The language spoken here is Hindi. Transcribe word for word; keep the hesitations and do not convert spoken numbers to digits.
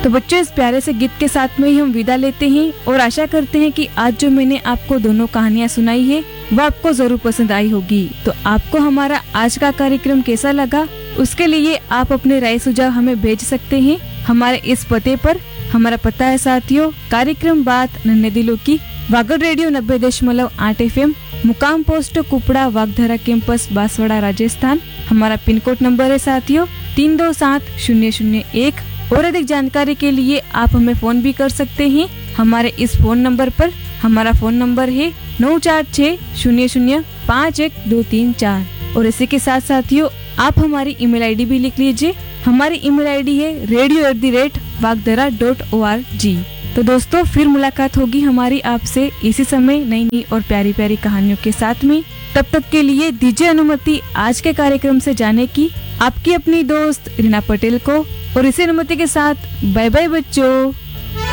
तो बच्चों, इस प्यारे से गीत के साथ में ही हम विदा लेते हैं और आशा करते हैं कि आज जो मैंने आपको दोनों कहानियाँ सुनाई है वो आपको जरूर पसंद आई होगी। तो आपको हमारा आज का कार्यक्रम कैसा लगा, उसके लिए आप अपने राय सुझाव हमें भेज सकते हैं हमारे इस पते पर। हमारा पता है साथियों, कार्यक्रम बात नन्हे दिलों की, वागड़ रेडियो नब्बे दशमलव आठ एफ एम, मुकाम पोस्ट कुपड़ा, वागधरा कैंपस, बांसवाड़ा, राजस्थान। हमारा पिन कोड नंबर है साथियों तीन दो सात शून्य शून्य एक। और अधिक जानकारी के लिए आप हमें फोन भी कर सकते हैं हमारे इस फोन नंबर पर। हमारा फोन नंबर है नौ चार छः शून्य शून्य पाँच एक दो तीन चार। और इसी के साथ साथियों, आप हमारी ईमेल आईडी भी लिख लीजिए। हमारी ईमेल आईडी है radio at the rate वागधरा dot O R G. तो दोस्तों, फिर मुलाकात होगी हमारी आपसे इसी समय नई नई और प्यारी प्यारी कहानियों के साथ में। तब तक के लिए दीजिए अनुमति आज के कार्यक्रम से जाने की, आपकी अपनी दोस्त रीना पटेल को। और इसी अनुमति के साथ बाय बाय बच्चों।